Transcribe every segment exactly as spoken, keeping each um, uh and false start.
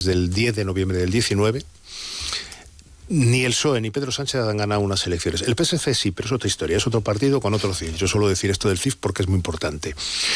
del diez de noviembre del diecinueve, ni el P S O E ni Pedro Sánchez han ganado unas elecciones. El P S C sí, pero es otra historia, es otro partido con otro C I F. Yo suelo decir esto del C I F porque es muy importante.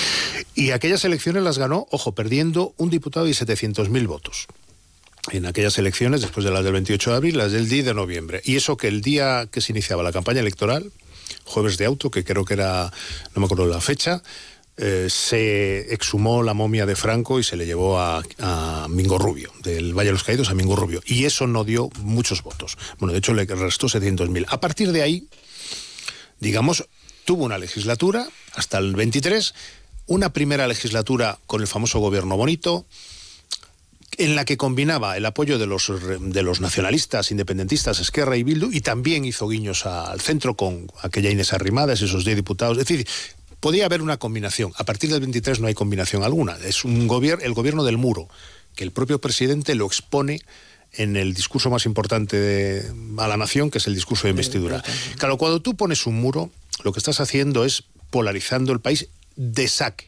Y aquellas elecciones las ganó, ojo, perdiendo un diputado y setecientos mil votos. En aquellas elecciones, después de las del veintiocho de abril, las del diez de noviembre. Y eso que el día que se iniciaba la campaña electoral, jueves de auto, que creo que era, no me acuerdo la fecha, Eh, se exhumó la momia de Franco y se le llevó a, a Mingo Rubio, del Valle de los Caídos a Mingo Rubio, y eso no dio muchos votos. Bueno, de hecho le restó setecientos mil. A partir de ahí, digamos, tuvo una legislatura hasta el veintitrés, una primera legislatura con el famoso gobierno bonito, en la que combinaba el apoyo de los, de los nacionalistas, independentistas, Esquerra y Bildu, y también hizo guiños al centro con aquella Inés Arrimadas, esos diez diputados. Es decir, podía haber una combinación. A partir del veintitrés no hay combinación alguna. Es un gobierno, el gobierno del muro, que el propio presidente lo expone en el discurso más importante de, a la nación, que es el discurso de investidura. Claro, cuando tú pones un muro, lo que estás haciendo es polarizando el país de saque.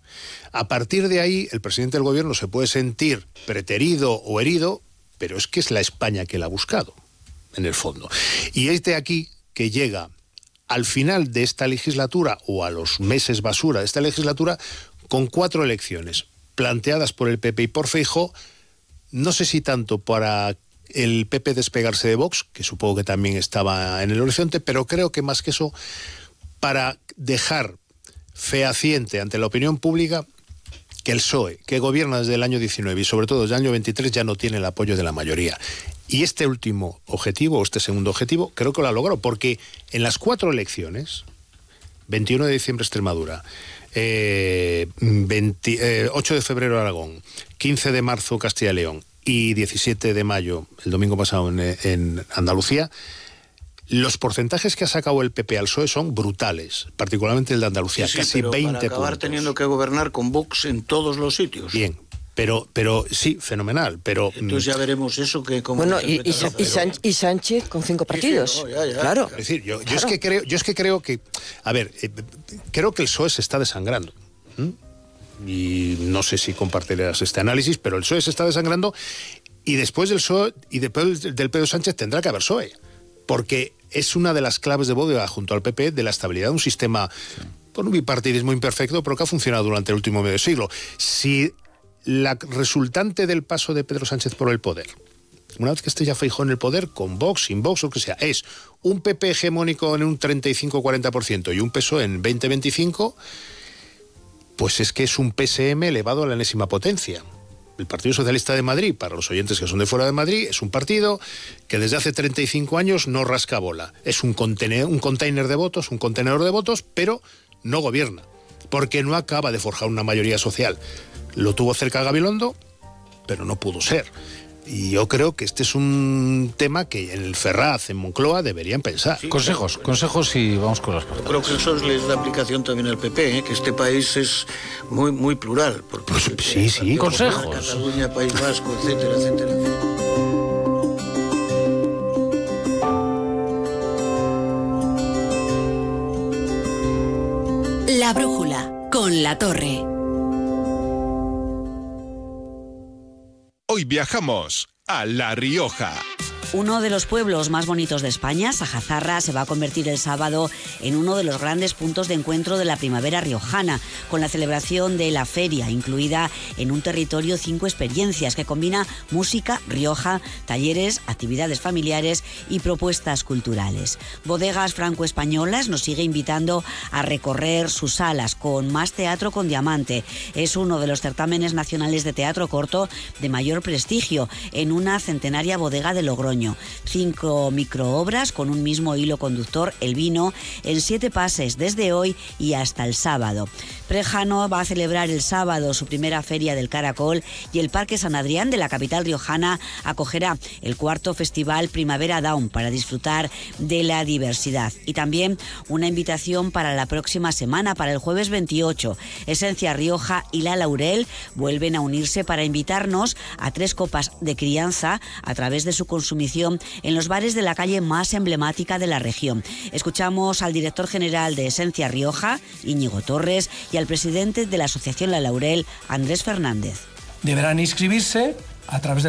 A partir de ahí, el presidente del gobierno se puede sentir preterido o herido, pero es que es la España que la ha buscado, en el fondo. Y es de aquí que llega al final de esta legislatura, o a los meses basura de esta legislatura, con cuatro elecciones planteadas por el P P y por Feijóo, no sé si tanto para el P P despegarse de Vox, que supongo que también estaba en el horizonte, pero creo que más que eso, para dejar fehaciente ante la opinión pública que el P S O E, que gobierna desde el año diecinueve y sobre todo desde el año veintitrés, ya no tiene el apoyo de la mayoría. Y este último objetivo, o este segundo objetivo, creo que lo ha logrado, porque en las cuatro elecciones, veintiuno de diciembre Extremadura, eh, veinte, eh, ocho de febrero Aragón, quince de marzo Castilla y León y diecisiete de mayo, el domingo pasado, en, en Andalucía, los porcentajes que ha sacado el P P al P S O E son brutales, particularmente el de Andalucía, sí, sí, casi pero veinte para acabar puntos. Teniendo que gobernar con Vox en todos los sitios. Bien. Pero, pero sí, fenomenal, pero... Entonces ya veremos eso que... Como bueno, y, y, y, San, y Sánchez con cinco partidos, sí, sí, no, ya, ya, claro. Es decir, yo, yo, claro. Es que creo, yo es que creo que... A ver, eh, creo que el P S O E se está desangrando. ¿Mm? Y no sé si compartirás este análisis, pero el P S O E se está desangrando y después del P S O E y después del Pedro Sánchez tendrá que haber P S O E. Porque es una de las claves de bóveda junto al P P de la estabilidad de un sistema con un bipartidismo imperfecto, pero que ha funcionado durante el último medio siglo. Si la resultante del paso de Pedro Sánchez por el poder, una vez que esté ya Feijóo en el poder, con Vox, sin Vox, o lo que sea, es un P P hegemónico en un treinta y cinco a cuarenta por ciento y un P S O E en veinte a veinticinco por ciento, pues es que es un P S M elevado a la enésima potencia. El Partido Socialista de Madrid, para los oyentes que son de fuera de Madrid, es un partido que desde hace treinta y cinco años no rasca bola. Es un contenedor, un container de votos, un contenedor de votos, pero no gobierna, porque no acaba de forjar una mayoría social. Lo tuvo cerca Gabilondo, pero no pudo ser. Y yo creo que este es un tema que en el Ferraz, en Moncloa, deberían pensar. Sí, consejos, claro. consejos y vamos con las preguntas. Creo que eso les da aplicación también al P P, ¿eh? Que este país es muy muy plural. Porque pues, sí, sí, consejos. Cataluña, País Vasco, etcétera, etcétera. La brújula, con La Torre. Hoy viajamos a La Rioja. Uno de los pueblos más bonitos de España, Sajazarra, se va a convertir el sábado en uno de los grandes puntos de encuentro de la primavera riojana, con la celebración de la feria, incluida en un territorio cinco experiencias que combina música, Rioja, talleres, actividades familiares y propuestas culturales. Bodegas Franco-Españolas nos sigue invitando a recorrer sus salas con Más Teatro con Diamante. Es uno de los certámenes nacionales de teatro corto de mayor prestigio en una centenaria bodega de Logroño. Cinco microobras con un mismo hilo conductor, el vino, en siete pases desde hoy y hasta el sábado. Prejano va a celebrar el sábado su primera feria del Caracol y el Parque San Adrián de la capital riojana acogerá el cuarto festival Primavera Down para disfrutar de la diversidad. Y también una invitación para la próxima semana, para el jueves veintiocho. Esencia Rioja y La Laurel vuelven a unirse para invitarnos a tres copas de crianza a través de su consumición en los bares de la calle más emblemática de la región. Escuchamos al director general de Esencia Rioja, Íñigo Torres, y al presidente de la Asociación La Laurel, Andrés Fernández. Deberán inscribirse a través de